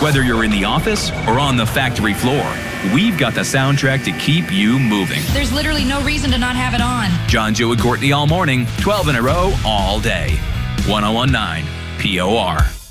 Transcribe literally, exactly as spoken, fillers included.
Whether you're in the office or on the factory floor, we've got the soundtrack to keep you moving. There's literally no reason to not have it on. John, Joe, and Courtney all morning, twelve in a row, all day. one oh one point nine P O R.